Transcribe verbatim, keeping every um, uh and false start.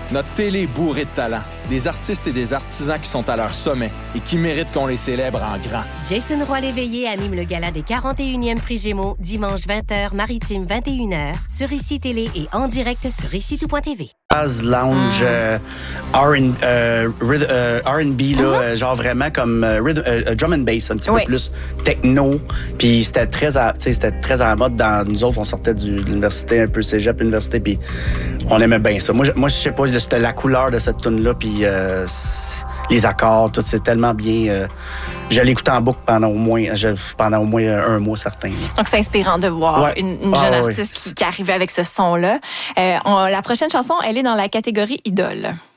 Notre télé est bourrée de talent. Des artistes et des artisans qui sont à leur sommet et qui méritent qu'on les célèbre en grand. Jason Roy-Léveillé anime le gala des quarante et unième Prix Gémeaux, dimanche vingt heures, Maritime vingt et une heures, sur Ici Télé et en direct sur ici tout point t v. Jazz, lounge, euh, R and, euh, ryth- euh, R and B, là, Mm-hmm. euh, genre vraiment comme euh, ryth- euh, drum and bass, un petit Oui. peu plus techno. Puis c'était très, à, tu sais, c'était très à la mode. Dans, nous autres, on sortait du- de l'université, un peu cégep, université, puis on aimait bien ça. Moi, je, moi, je sais pas, c'était la couleur de cette tune là puis euh, les accords, tout, c'est tellement bien. Euh, je l'écoute en boucle pendant au moins, je, pendant au moins un mois certain. Là. Donc, c'est inspirant de voir Ouais. une, une Ah, jeune ouais. artiste qui, qui arrivait avec ce son-là. Euh, on- la prochaine chanson, elle est dans la catégorie idole.